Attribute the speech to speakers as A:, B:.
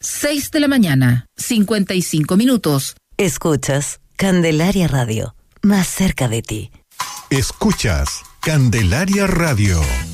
A: 6 de la mañana, 55 minutos.
B: Escuchas Candelaria Radio, más cerca de ti.
C: Escuchas Candelaria Radio.